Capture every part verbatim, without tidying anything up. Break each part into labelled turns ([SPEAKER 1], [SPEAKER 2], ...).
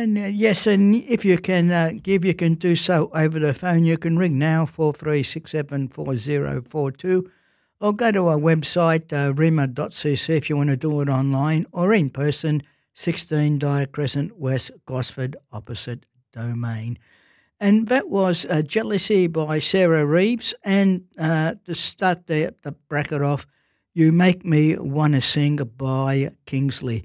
[SPEAKER 1] And uh, yes, and if you can uh, give, you can do so over the phone. You can ring now, four three six seven four zero four two, or go to our website, uh, rima dot c c, if you want to do it online, or in person, sixteen Dyer Crescent, West Gosford, opposite Domain. And that was uh, Jealousy by Sarah Reeves. And uh, to start the, the bracket off, You Make Me Wanna Sing by Kingsley.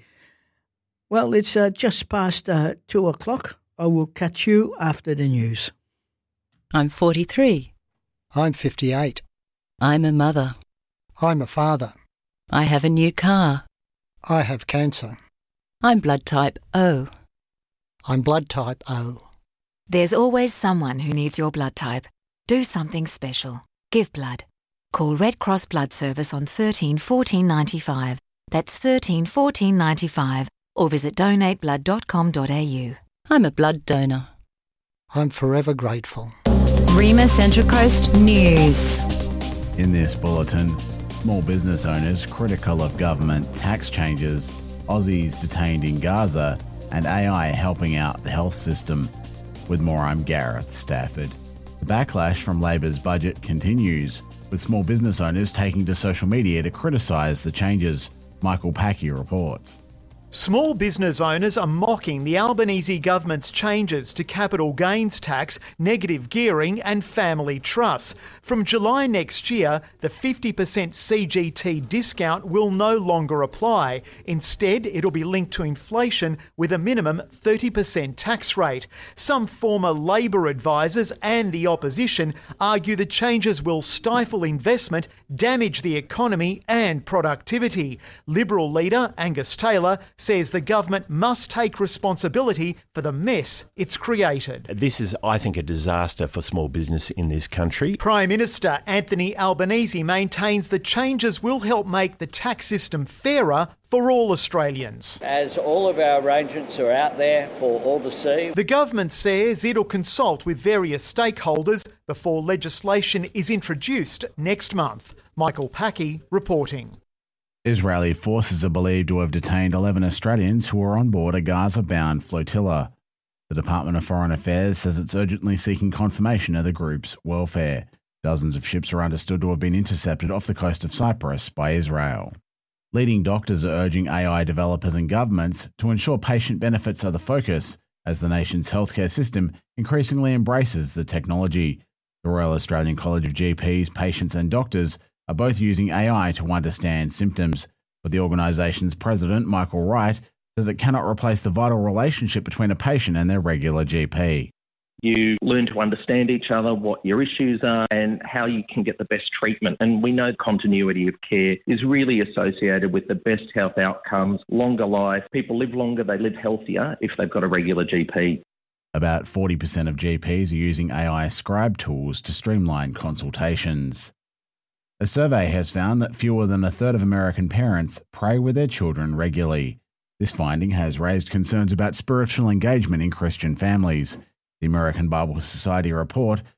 [SPEAKER 1] Well, it's uh, just past uh, two o'clock. I will catch you after the news.
[SPEAKER 2] I'm forty-three.
[SPEAKER 3] I'm fifty-eight.
[SPEAKER 2] I'm a mother.
[SPEAKER 3] I'm a father.
[SPEAKER 2] I have a new car.
[SPEAKER 3] I have cancer.
[SPEAKER 2] I'm blood type O.
[SPEAKER 3] I'm blood type O.
[SPEAKER 4] There's always someone who needs your blood type. Do something special. Give blood. Call Red Cross Blood Service on thirteen fourteen ninety-five. That's thirteen fourteen ninety-five. Or visit donate blood dot com dot a u.
[SPEAKER 2] I'm a blood donor.
[SPEAKER 3] I'm forever grateful.
[SPEAKER 4] Rima Central Coast News.
[SPEAKER 5] In this bulletin, small business owners critical of government tax changes, Aussies detained in Gaza, and A I helping out the health system. With more, I'm Gareth Stafford. The backlash from Labor's budget continues, with small business owners taking to social media to criticise the changes. Michael Packy reports.
[SPEAKER 6] Small business owners are mocking the Albanese government's changes to capital gains tax, negative gearing and family trusts. From July next year, the fifty percent C G T discount will no longer apply. Instead, it'll be linked to inflation with a minimum thirty percent tax rate. Some former Labor advisors and the opposition argue the changes will stifle investment, damage the economy and productivity. Liberal leader Angus Taylor says the government must take responsibility for the mess it's created.
[SPEAKER 7] This is, I think, a disaster for small business in this country.
[SPEAKER 6] Prime Minister Anthony Albanese maintains the changes will help make the tax system fairer for all Australians.
[SPEAKER 8] As all of our arrangements are out there for all to see.
[SPEAKER 6] The government says it'll consult with various stakeholders before legislation is introduced next month. Michael Packy reporting.
[SPEAKER 5] Israeli forces are believed to have detained eleven Australians who were on board a Gaza-bound flotilla. The Department of Foreign Affairs says it's urgently seeking confirmation of the group's welfare. Dozens of ships are understood to have been intercepted off the coast of Cyprus by Israel. Leading doctors are urging A I developers and governments to ensure patient benefits are the focus as the nation's healthcare system increasingly embraces the technology. The Royal Australian College of G Ps, patients and doctors are both using A I to understand symptoms, but the organisation's president, Michael Wright, says it cannot replace the vital relationship between a patient and their regular G P.
[SPEAKER 9] You learn to understand each other, what your issues are, and how you can get the best treatment. And we know continuity of care is really associated with the best health outcomes, longer life. People live longer, they live healthier if they've got a regular G P.
[SPEAKER 5] About forty percent of G Ps are using A I scribe tools to streamline consultations. A survey has found that fewer than a third of American parents pray with their children regularly. This finding has raised concerns about spiritual engagement in Christian families. The American Bible Society report